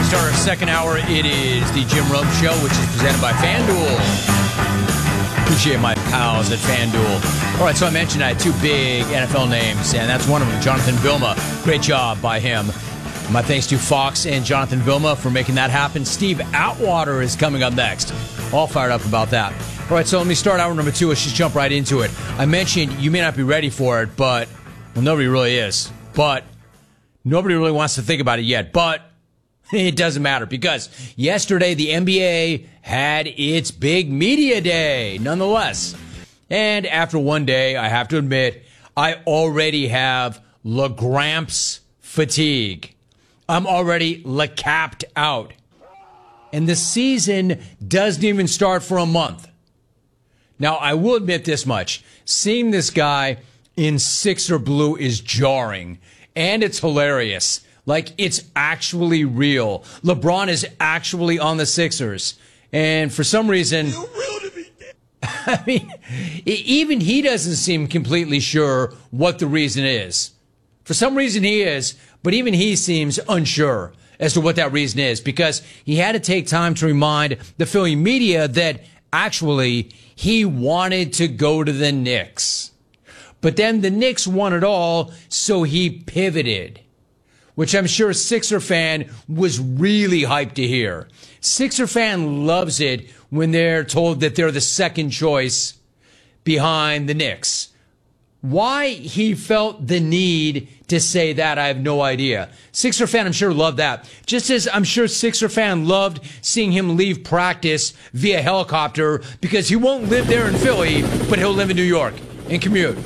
Start our second hour. It is the Jim Rome Show, which is presented by FanDuel. Appreciate my pals at FanDuel. All right, so I mentioned I had two big NFL names, and that's one of them, Jonathan Vilma. Great job by him. My thanks to Fox and Jonathan Vilma for making that happen. Steve Atwater is coming up next. All fired up about that. All right, so let me start hour number two. Let's just jump right into it. I mentioned you may not be ready for it, but, well, nobody really is. But nobody really wants to think about it yet. But it doesn't matter because yesterday the NBA had its big media day, nonetheless. And after one day, I have to admit, I already have LaGramps fatigue. I'm already capped out. And the season doesn't even start for a month. Now, I will admit this much. Seeing this guy in Sixer blue is jarring. And it's hilarious. Like, it's actually real. LeBron is actually on the Sixers. And for some reason, I mean, even he doesn't seem completely sure what the reason is. For some reason he is, but even he seems unsure as to what that reason is because he had to take time to remind the Philly media that actually he wanted to go to the Knicks. But then the Knicks won it all, so he pivoted, which I'm sure a Sixer fan was really hyped to hear. Sixer fan loves it when they're told that they're the second choice behind the Knicks. Why he felt the need to say that, I have no idea. Sixer fan, I'm sure, loved that. Just as I'm sure Sixer fan loved seeing him leave practice via helicopter because he won't live there in Philly, but he'll live in New York and commute.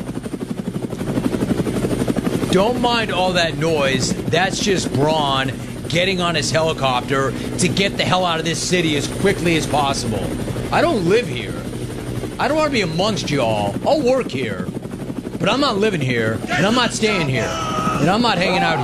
Don't mind all that noise. That's just Braun getting on his helicopter to get the hell out of this city as quickly as possible. I don't live here. I don't want to be amongst y'all. I'll work here. But I'm not living here, and I'm not staying here, and I'm not hanging out here.